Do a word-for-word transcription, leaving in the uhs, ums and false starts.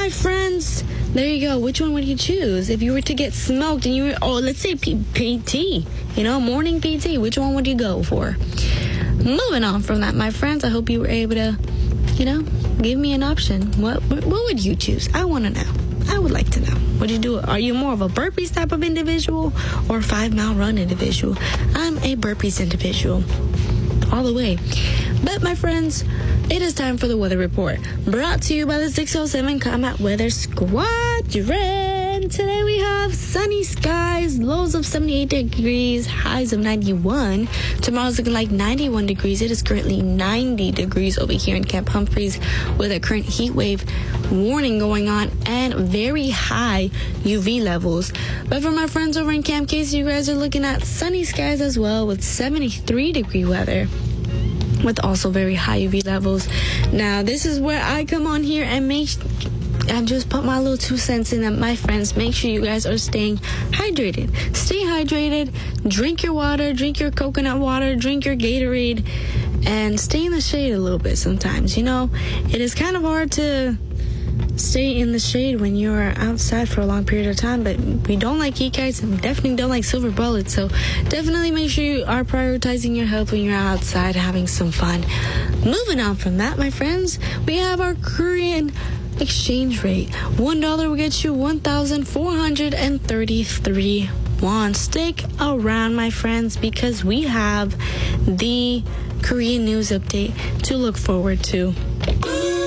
my friends, there you go. Which one would you choose? If you were to get smoked and you were, oh, let's say P- PT, you know, morning P T, which one would you go for? Moving on from that, my friends, I hope you were able to, you know, give me an option. What, what would you choose? I want to know. I would like to know. Would you do it? Are you more of a burpees type of individual or a five mile run individual? I'm a burpees individual. All the way. But my friends, it is time for the weather report. Brought to you by the six oh seven Combat Weather Squadron. Today we have sunny skies, lows of seventy-eight degrees, highs of ninety-one. Tomorrow's looking like ninety-one degrees. It is currently ninety degrees over here in Camp Humphreys with a current heat wave warning going on and very high U V levels. But for my friends over in Camp Casey, you guys are looking at sunny skies as well with seventy-three degree weather, with also very high U V levels. Now, this is where I come on here and make and just put my little two cents in that, my friends. Make sure you guys are staying hydrated. Stay hydrated. Drink your water. Drink your coconut water. Drink your Gatorade. And stay in the shade a little bit sometimes. You know, it is kind of hard to stay in the shade when you're outside for a long period of time, but we don't like heat kites and we definitely don't like silver bullets, so definitely make sure you are prioritizing your health when you're outside having some fun. Moving on from that, my friends, we have our Korean exchange rate. One dollar will get you one thousand four hundred thirty-three won. Stick around, my friends, because we have the Korean news update to look forward to.